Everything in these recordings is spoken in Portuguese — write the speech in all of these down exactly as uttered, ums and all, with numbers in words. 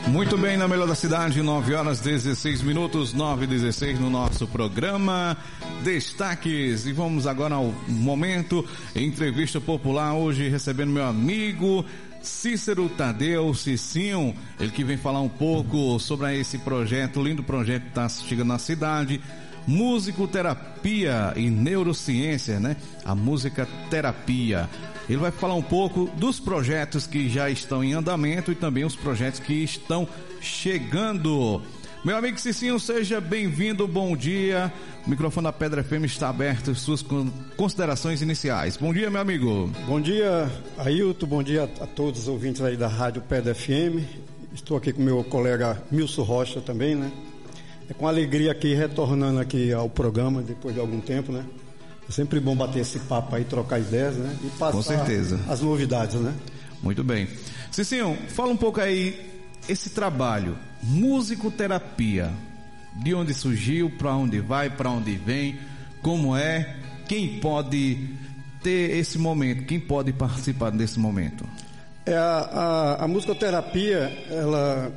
Muito bem, na Melhor da Cidade, nove horas dezesseis minutos, nove e dezesseis no nosso programa Destaques. E vamos agora ao momento, entrevista popular, hoje recebendo meu amigo Cícero Tadeu, Cicinho, ele que vem falar um pouco sobre esse projeto, lindo projeto que está chegando na cidade, musicoterapia e neurociência, né? A música terapia. Ele vai falar um pouco dos projetos que já estão em andamento e também os projetos que estão chegando. Meu amigo Cicinho, seja bem-vindo, bom dia. O microfone da Pedra F M está aberto, suas considerações iniciais. Bom dia, meu amigo. Bom dia, Ailton, bom dia a todos os ouvintes aí da Rádio Pedra F M. Estou aqui com meu colega Milson Rocha também, né? É com alegria aqui, retornando aqui ao programa depois de algum tempo, né? É sempre bom bater esse papo aí, trocar ideias, né? E passar com certeza as novidades, né? Muito bem. Cicinho, fala um pouco aí, esse trabalho, musicoterapia, de onde surgiu, para onde vai, para onde vem, como é, quem pode ter esse momento, quem pode participar desse momento? É, a, a, a musicoterapia, ela,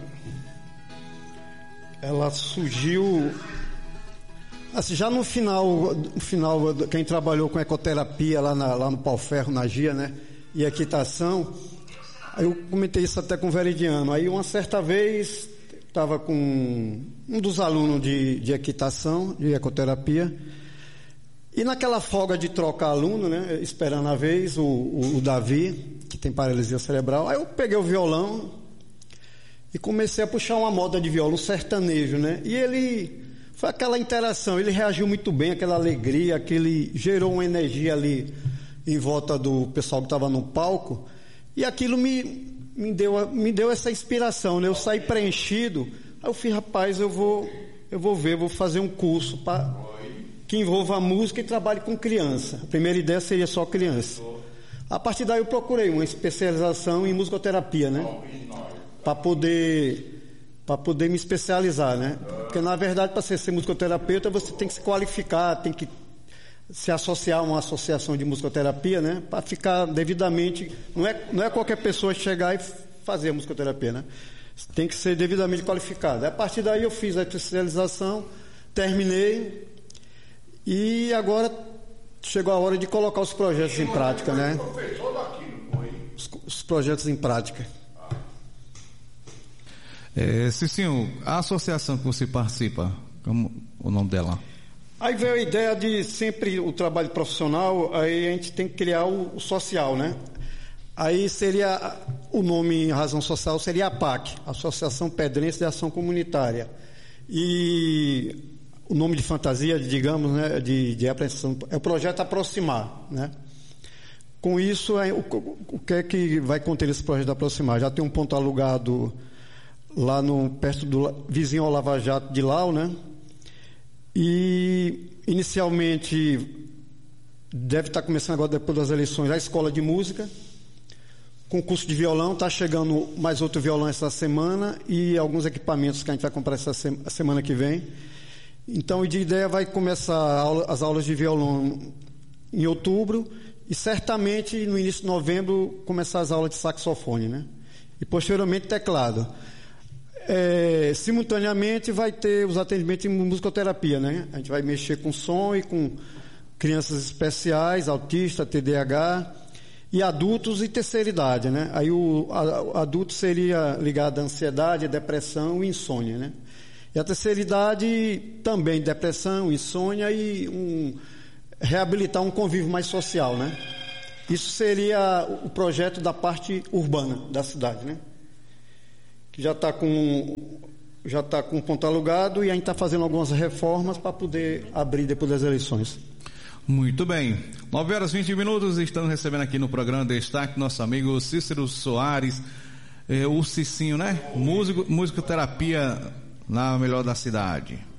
ela surgiu... Assim, já no final, no final, quem trabalhou com ecoterapia lá, na, lá no Pau Ferro, na Gia, né? E equitação, aí eu comentei isso até com o Veridiano. Aí uma certa vez, estava com um dos alunos de, de equitação, de ecoterapia, e naquela folga de trocar aluno, né? Esperando a vez, o, o, o Davi, que tem paralisia cerebral, aí eu peguei o violão e comecei a puxar uma moda de violão sertanejo, né? E ele... Foi aquela interação, ele reagiu muito bem, aquela alegria, aquele gerou uma energia ali em volta do pessoal que estava no palco, e aquilo me, me, deu, me deu essa inspiração, né? Eu saí preenchido, aí eu fiz, rapaz, eu vou, eu vou ver, vou fazer um curso pra, que envolva a música e trabalhe com criança. A primeira ideia seria só criança. A partir daí eu procurei uma especialização em musicoterapia, né? Para poder... para poder me especializar, né? Porque, na verdade, para ser, ser musicoterapeuta, você tem que se qualificar, tem que se associar a uma associação de musicoterapia, né? Para ficar devidamente... Não é, não é qualquer pessoa chegar e fazer a musicoterapia, né? Tem que ser devidamente qualificado. A partir daí eu fiz a especialização, terminei, e agora chegou a hora de colocar os projetos em prática, né? Os, os projetos em prática. É, Cicinho, a associação que você participa, como o nome dela? Aí veio a ideia de sempre o trabalho profissional, aí a gente tem que criar o, o social, né? Aí seria, o nome em razão social seria a PAC, Associação Pedrense de Ação Comunitária. E o nome de fantasia, digamos, né, de, de apreensão, é o Projeto Aproximar, né? Com isso, aí, o, o que é que vai conter esse Projeto Aproximar? Já tem um ponto alugado lá no, perto do vizinho ao Lava Jato de Lau, né? E inicialmente deve estar começando agora, depois das eleições, a escola de música, com curso de violão. Está chegando mais outro violão essa semana e alguns equipamentos que a gente vai comprar essa se, semana que vem. Então, de ideia, vai começar a aula, as aulas de violão em outubro e certamente no início de novembro começar as aulas de saxofone, né? E posteriormente teclado. É, simultaneamente vai ter os atendimentos em musicoterapia, né? A gente vai mexer com som e com crianças especiais, autistas, T D A H e adultos e terceira idade, né? Aí o a, adulto seria ligado à ansiedade, depressão e insônia, né? E a terceira idade também depressão, insônia e um, reabilitar um convívio mais social, né? Isso seria o projeto da parte urbana da cidade, né? Que já está com já está com ponto alugado e a gente está fazendo algumas reformas para poder abrir depois das eleições. Muito bem, nove horas e vinte minutos, estamos recebendo aqui no programa Destaque nosso amigo Cícero Soares, eh, o Cicinho, né? Músico, musicoterapia na Melhor da Cidade.